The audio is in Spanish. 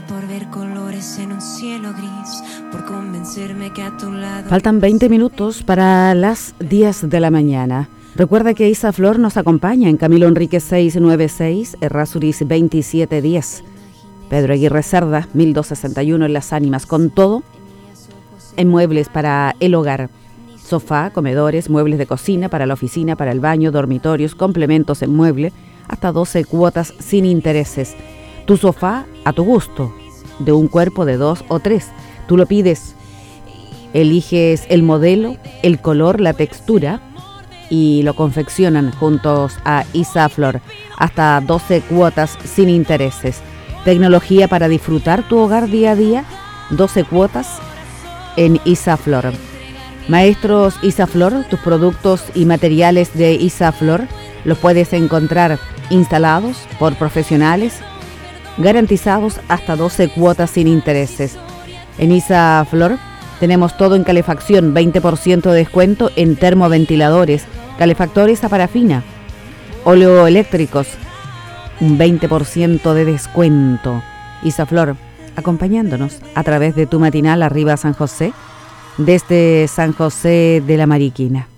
por ver colores en un cielo gris, por convencerme que a tu lado... Faltan 20 minutos para las 10 de la mañana. Recuerda que Isa Flor nos acompaña en Camilo Enríquez 696, Errázuriz 2710, Pedro Aguirre Cerda 1261 en Las Ánimas, con todo en muebles para el hogar. Sofá, comedores, muebles de cocina para la oficina, para el baño, dormitorios, complementos en mueble, hasta 12 cuotas sin intereses. Tu sofá a tu gusto, de un cuerpo, de 2 o 3. Tú lo pides, eliges el modelo, el color, la textura y lo confeccionan juntos a Isa Flor. Hasta 12 cuotas sin intereses. Tecnología para disfrutar tu hogar día a día, 12 cuotas en Isa Flor. Maestros Isa Flor, tus productos y materiales de Isa Flor los puedes encontrar instalados por profesionales, garantizados hasta 12 cuotas sin intereses. En Isa Flor tenemos todo en calefacción, 20% de descuento en termoventiladores, calefactores a parafina, oleoeléctricos, un 20% de descuento. Isa Flor, acompañándonos a través de tu matinal Arriba San José, desde San José de la Mariquina.